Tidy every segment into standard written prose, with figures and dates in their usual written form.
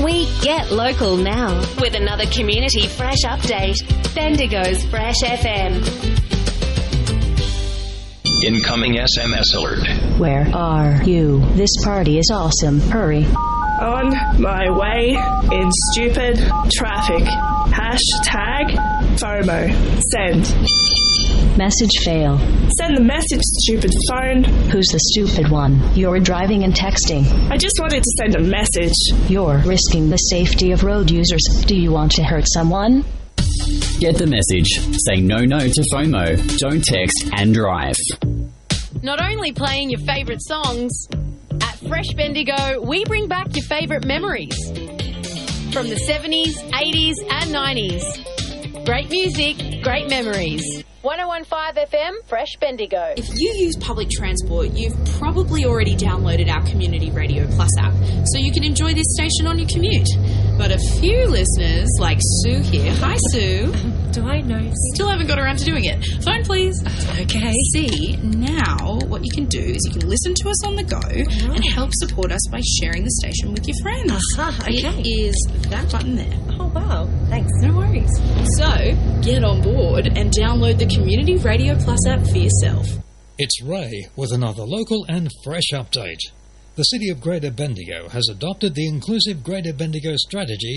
We get local now with another Community Fresh update. Bendigo's Fresh FM. Incoming SMS alert. Where are you? This party is awesome. Hurry. On my way in stupid traffic. Hashtag FOMO. Send. Message fail. Send the message, stupid phone. Who's the stupid one? You're driving and texting. I just wanted to send a message. You're risking the safety of road users. Do you want to hurt someone? Get the message. Say no to FOMO. Don't text and drive. Not only playing your favourite songs, at Fresh Bendigo, we bring back your favourite memories. From the 70s, 80s and 90s. Great music, great memories. 101.5 FM, Fresh Bendigo. If you use public transport, you've probably already downloaded our Community Radio Plus app, so you can enjoy this station on your commute. But a few listeners, like Sue here, hi Sue. Do I know? Still haven't got around to doing it. Phone please. Okay. See, now what you can do is you can listen to us on the go and help support us by sharing the station with your friends. Okay. It is that button there. Oh, wow. Thanks. No worries. So, get on board and download the Community Radio Plus app for yourself. It's Ray with another local and fresh update. The City of Greater Bendigo has adopted the Inclusive Greater Bendigo Strategy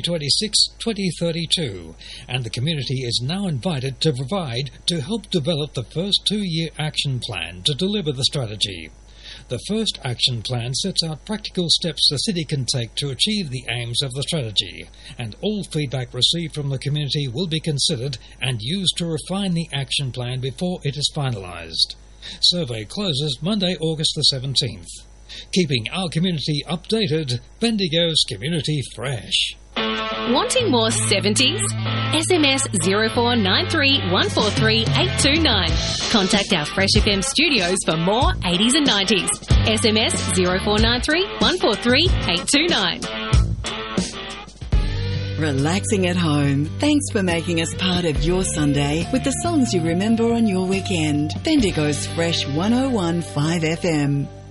2026-2032, and the community is now invited to provide to help develop the first 2-year action plan to deliver the strategy. The first action plan sets out practical steps the city can take to achieve the aims of the strategy, and all feedback received from the community will be considered and used to refine the action plan before it is finalised. Survey closes Monday, August the 17th. Keeping our community updated, Bendigo's Community Fresh. Wanting more 70s? SMS 0493 143 829. Contact our Fresh FM studios for more 80s and 90s. SMS 0493 143 829. Relaxing at home. Thanks for making us part of your Sunday with the songs you remember on your weekend. Bendigo's Fresh 101.5 FM.